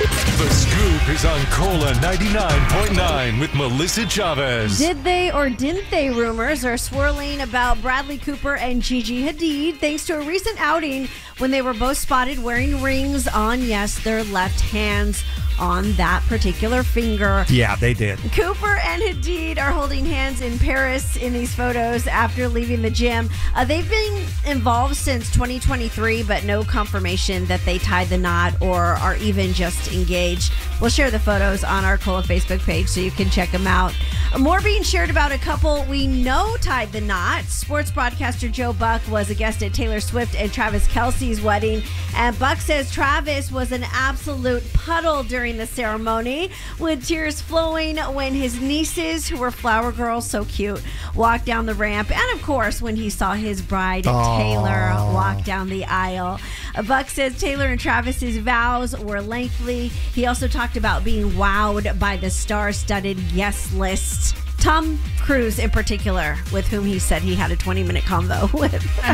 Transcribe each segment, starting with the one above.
The Scoop is on Cola 99.9 with Melissa Chavez. Did they or didn't they rumors are swirling about Bradley Cooper and Gigi Hadid thanks to a recent outing when they were both spotted wearing rings on, yes, their left hands on that particular finger. Yeah, they did. Cooper and Hadid are holding hands in Paris in these photos after leaving the gym. They've been involved since 2023, but no confirmation that they tied the knot or are even just engaged. We'll share the photos on our Cola Facebook page so you can check them out. More being shared about a couple we know tied the knot. Sports broadcaster Joe Buck was a guest at Taylor Swift and Travis Kelce's wedding, and Buck says Travis was an absolute puddle during the ceremony, with tears flowing when his nieces, who were flower girls, so cute, walked down the ramp, and of course when he saw his bride Taylor walk down the aisle. Buck says Taylor and Travis's vows were lengthy. He also talked about being wowed by the star-studded guest list. Tom Cruise in particular, with whom he said he had a 20-minute convo with.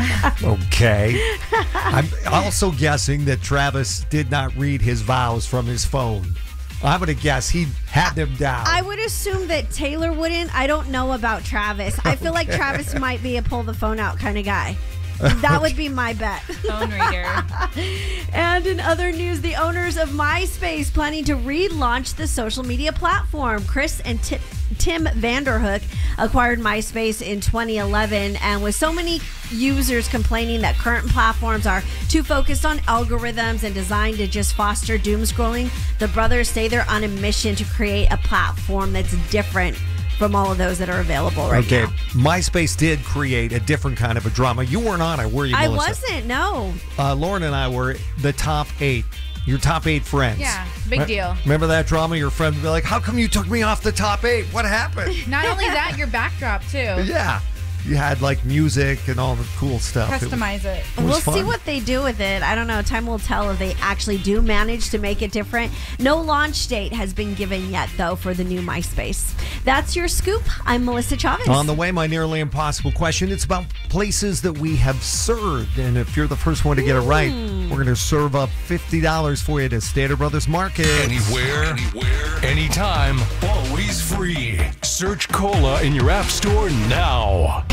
Okay. I'm also guessing that Travis did not read his vows from his phone. I'm going to guess he had them down. I would assume that Taylor wouldn't. I don't know about Travis. I feel like Travis might be a pull the phone out kind of guy. That would be my bet. Phone reader. And in other news, the owners of MySpace planning to relaunch the social media platform. Chris and Tim Vanderhook acquired MySpace in 2011, and with so many users complaining that current platforms are too focused on algorithms and designed to just foster doom scrolling, the brothers say they're on a mission to create a platform that's different from all of those that are available right now. Okay, MySpace did create a different kind of a drama. You weren't on it, were you, Melissa? I wasn't, no. Lauren and I were the top 8. Your top 8 friends. Yeah, big deal. Remember that drama? Your friend would be like, how come you took me off the top 8? What happened? Not only that, your backdrop, too. Yeah. You had like music and all the cool stuff. Customize it. We'll see what they do with it. I don't know. Time will tell if they actually do manage to make it different. No launch date has been given yet, though, for the new MySpace. That's your scoop. I'm Melissa Chavez. On the way, my nearly impossible question. It's about places that we have served. And if you're the first one to get it right, we're going to serve up $50 for you to Stater Brothers Market. Anywhere, anytime, always free. Search Cola in your app store now.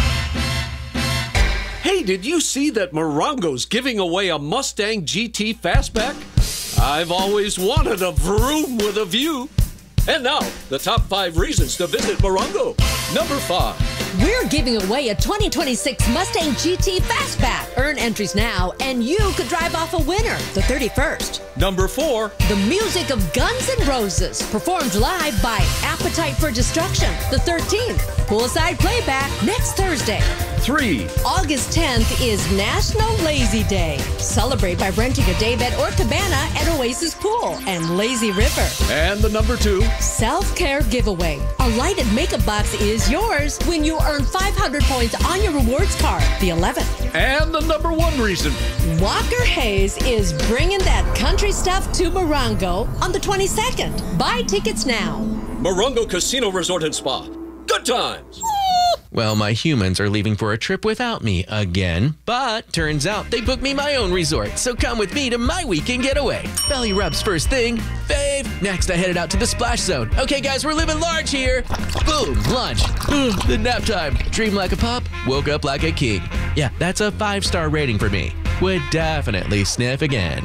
Hey, did you see that Morongo's giving away a Mustang GT Fastback? I've always wanted a vroom with a view. And now, the top 5 reasons to visit Morongo. Number 5. We're giving away a 2026 Mustang GT Fastback. Earn entries now, and you could drive off a winner the 31st. Number 4. The music of Guns N' Roses, performed live by Appetite for Destruction the 13th. Poolside playback next Thursday. 3. August 10th is National Lazy Day. Celebrate by renting a daybed or cabana at Oasis Pool and Lazy River. And the number 2. Self-care giveaway. A lighted makeup box is yours when you earn 500 points on your rewards card, the 11th. And the number 1 reason. Walker Hayes is bringing that country stuff to Morongo on the 22nd. Buy tickets now. Morongo Casino Resort and Spa. Good times. Well, my humans are leaving for a trip without me again, but turns out they booked me my own resort, so come with me to my weekend getaway. Belly rubs first thing, fave. Next, I headed out to the splash zone. Okay, guys, we're living large here. Boom, lunch. Then nap time. Dream like a pup, woke up like a king. Yeah, that's a 5-star rating for me. Would definitely sniff again.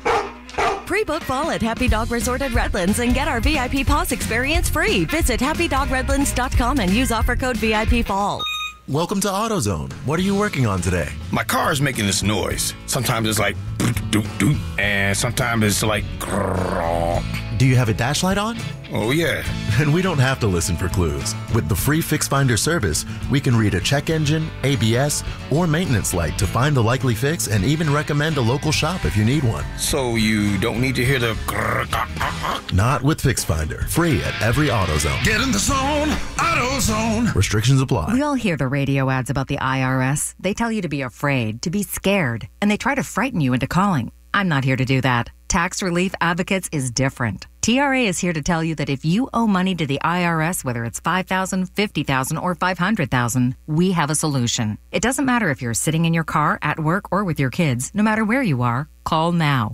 Pre-book fall at Happy Dog Resort at Redlands and get our VIP Paws experience free. Visit happydogredlands.com and use offer code VIPFall. Welcome to AutoZone. What are you working on today? My car is making this noise. Sometimes it's like doot doot, and sometimes it's like grrr. Do you have a dash light on? Oh, yeah. And we don't have to listen for clues. With the free Fix Finder service, we can read a check engine, ABS, or maintenance light to find the likely fix and even recommend a local shop if you need one. So you don't need to hear the grrr. Not with Fix Finder. Free at every AutoZone. Get in the zone, AutoZone. Restrictions apply. We all hear the radio ads about the IRS. They tell you to be afraid, to be scared, and they try to frighten you into calling. I'm not here to do that. Tax Relief Advocates is different. TRA is here to tell you that if you owe money to the IRS, whether it's $5,000, $50,000, or $500,000, we have a solution. It doesn't matter if you're sitting in your car, at work, or with your kids. No matter where you are, call now.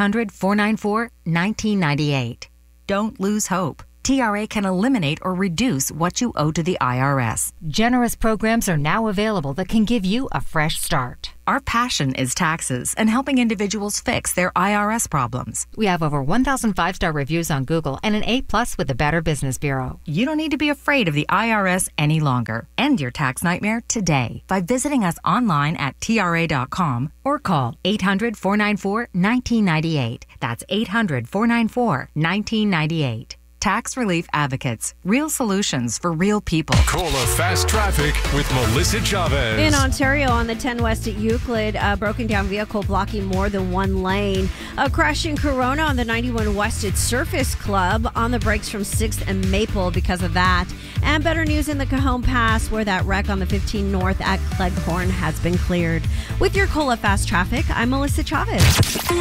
800-494-1998. Don't lose hope. TRA can eliminate or reduce what you owe to the IRS. Generous programs are now available that can give you a fresh start. Our passion is taxes and helping individuals fix their IRS problems. We have over 1,000 5-star reviews on Google and an A+ with the Better Business Bureau. You don't need to be afraid of the IRS any longer. End your tax nightmare today by visiting us online at TRA.com or call 800-494-1998. That's 800-494-1998. Tax Relief Advocates. Real solutions for real people. Cola Fast Traffic with Melissa Chavez. In Ontario, on the 10 West at Euclid, a broken down vehicle blocking more than one lane. A crash in Corona on the 91 West at Surface Club on the brakes from 6th and Maple because of that. And better news in the Cajon Pass, where that wreck on the 15 North at Cleghorn has been cleared. With your Cola Fast Traffic, I'm Melissa Chavez.